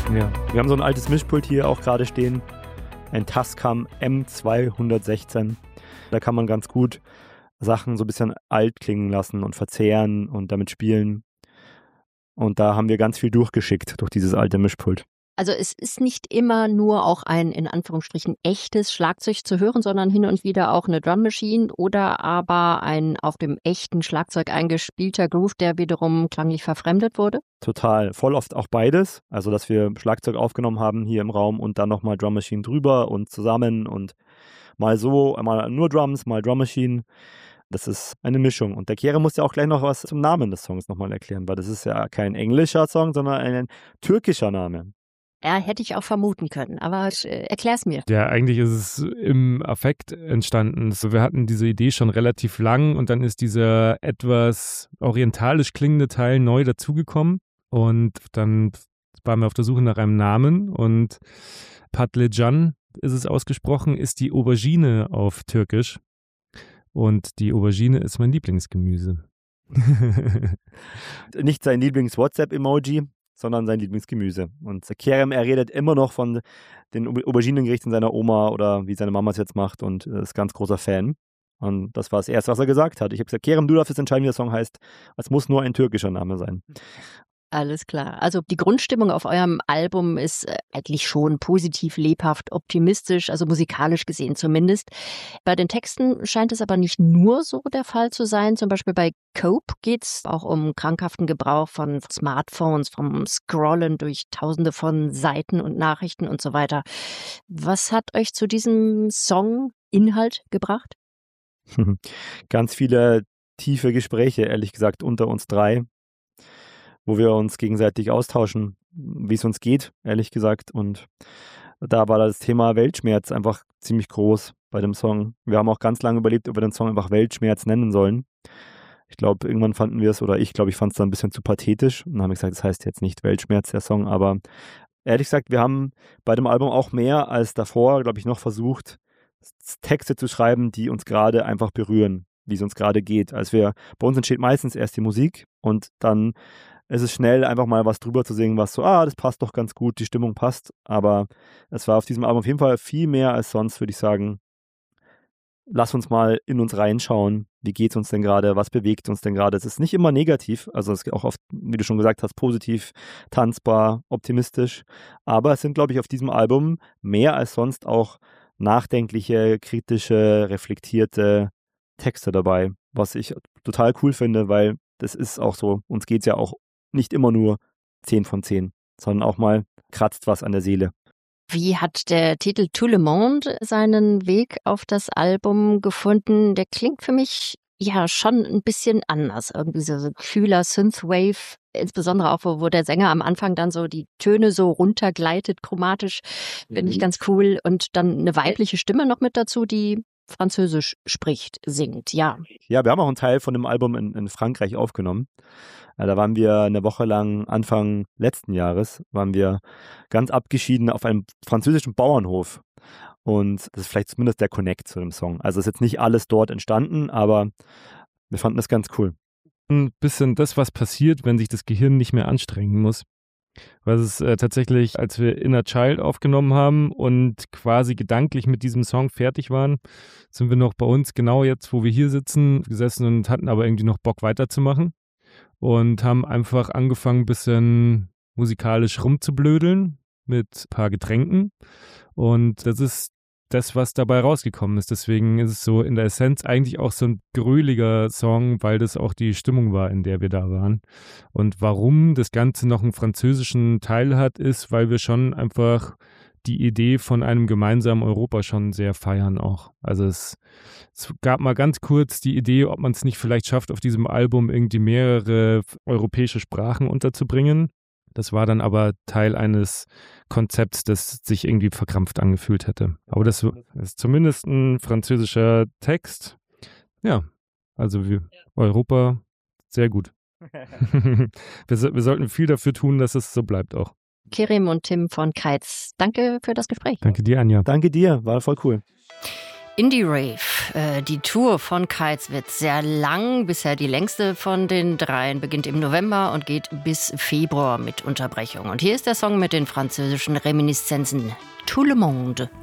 Ja, wir haben so ein altes Mischpult hier auch gerade stehen. Ein Tascam M216. Da kann man ganz gut Sachen so ein bisschen alt klingen lassen und verzehren und damit spielen. Und da haben wir ganz viel durchgeschickt durch dieses alte Mischpult. Also es ist nicht immer nur auch ein, in Anführungsstrichen, echtes Schlagzeug zu hören, sondern hin und wieder auch eine Drum Machine oder aber ein auf dem echten Schlagzeug eingespielter Groove, der wiederum klanglich verfremdet wurde? Total. Voll oft auch beides. Also, dass wir Schlagzeug aufgenommen haben hier im Raum und dann nochmal Drum Machine drüber und zusammen und mal so, mal nur Drums, mal Drum Machine. Das ist eine Mischung. Und der Kerem muss ja auch gleich noch was zum Namen des Songs nochmal erklären, weil das ist ja kein englischer Song, sondern ein türkischer Name. Ja, hätte ich auch vermuten können, aber erklär's mir. Ja, eigentlich ist es im Affekt entstanden. So, wir hatten diese Idee schon relativ lang und dann ist dieser etwas orientalisch klingende Teil neu dazugekommen und dann waren wir auf der Suche nach einem Namen und Patlıcan ist es ausgesprochen, ist die Aubergine auf Türkisch und die Aubergine ist mein Lieblingsgemüse. Nicht sein Lieblings-WhatsApp-Emoji, sondern sein Lieblingsgemüse. Und Kerem, er redet immer noch von den Auberginengerichten seiner Oma oder wie seine Mama es jetzt macht und ist ganz großer Fan. Und das war das Erste, was er gesagt hat. Ich habe gesagt, Kerem, du darfst jetzt entscheiden, wie der Song heißt. Es muss nur ein türkischer Name sein. Alles klar. Also die Grundstimmung auf eurem Album ist eigentlich schon positiv, lebhaft, optimistisch, also musikalisch gesehen zumindest. Bei den Texten scheint es aber nicht nur so der Fall zu sein. Zum Beispiel bei Cope geht es auch um krankhaften Gebrauch von Smartphones, vom Scrollen durch Tausende von Seiten und Nachrichten und so weiter. Was hat euch zu diesem Song Inhalt gebracht? Ganz viele tiefe Gespräche, ehrlich gesagt, unter uns drei, wo wir uns gegenseitig austauschen, wie es uns geht, ehrlich gesagt. Und da war das Thema Weltschmerz einfach ziemlich groß bei dem Song. Wir haben auch ganz lange überlegt, ob wir den Song einfach Weltschmerz nennen sollen. Ich glaube, irgendwann fanden wir es, oder ich glaube, ich fand es dann ein bisschen zu pathetisch. Und dann haben wir gesagt, das heißt jetzt nicht Weltschmerz, der Song. Aber ehrlich gesagt, wir haben bei dem Album auch mehr als davor, glaube ich, noch versucht, Texte zu schreiben, die uns gerade einfach berühren, wie es uns gerade geht. Bei uns entsteht meistens erst die Musik und dann ist es schnell, einfach mal was drüber zu singen, was so, das passt doch ganz gut, die Stimmung passt. Aber es war auf diesem Album auf jeden Fall viel mehr als sonst, würde ich sagen. Lass uns mal in uns reinschauen. Wie geht es uns denn gerade? Was bewegt uns denn gerade? Es ist nicht immer negativ, also es ist auch oft, wie du schon gesagt hast, positiv, tanzbar, optimistisch. Aber es sind, glaube ich, auf diesem Album mehr als sonst auch nachdenkliche, kritische, reflektierte Texte dabei, was ich total cool finde, weil das ist auch so, uns geht es ja auch nicht immer nur 10 von 10, sondern auch mal kratzt was an der Seele. Wie hat der Titel Tout le Monde seinen Weg auf das Album gefunden? Der klingt für mich ja schon ein bisschen anders. Irgendwie so kühler Synthwave, insbesondere auch, wo der Sänger am Anfang dann so die Töne so runtergleitet, chromatisch, finde ich ganz cool. Und dann eine weibliche Stimme noch mit dazu, die Französisch spricht, singt, ja. Ja, wir haben auch einen Teil von dem Album in Frankreich aufgenommen. Da waren wir eine Woche lang, Anfang letzten Jahres, waren wir ganz abgeschieden auf einem französischen Bauernhof. Und das ist vielleicht zumindest der Connect zu dem Song. Also ist jetzt nicht alles dort entstanden, aber wir fanden das ganz cool. Ein bisschen das, was passiert, wenn sich das Gehirn nicht mehr anstrengen muss. Weil es tatsächlich, als wir Inner Child aufgenommen haben und quasi gedanklich mit diesem Song fertig waren, sind wir noch bei uns genau jetzt, wo wir hier sitzen, gesessen und hatten aber irgendwie noch Bock weiterzumachen und haben einfach angefangen, ein bisschen musikalisch rumzublödeln mit ein paar Getränken und das ist das, was dabei rausgekommen ist. Deswegen ist es so in der Essenz eigentlich auch so ein gröliger Song, weil das auch die Stimmung war, in der wir da waren. Und warum das Ganze noch einen französischen Teil hat, ist, weil wir schon einfach die Idee von einem gemeinsamen Europa schon sehr feiern auch. Also es gab mal ganz kurz die Idee, ob man es nicht vielleicht schafft, auf diesem Album irgendwie mehrere europäische Sprachen unterzubringen. Das war dann aber Teil eines Konzepts, das sich irgendwie verkrampft angefühlt hätte. Aber das ist zumindest ein französischer Text. Ja, also Europa, sehr gut. Wir sollten viel dafür tun, dass es so bleibt auch. Kerem und Tim von Keitz, danke für das Gespräch. Danke dir, Anja. Danke dir, war voll cool. Indie Rave. Die Tour von Kites wird sehr lang, bisher die längste von den dreien, beginnt im November und geht bis Februar mit Unterbrechung. Und hier ist der Song mit den französischen Reminiszenzen. Tout le monde.